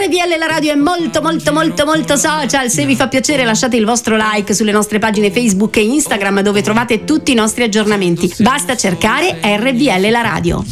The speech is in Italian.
RVL la radio è molto molto molto molto social. Se vi fa piacere lasciate il vostro like sulle nostre pagine Facebook e Instagram, dove trovate tutti i nostri aggiornamenti. Basta cercare RVL la radio.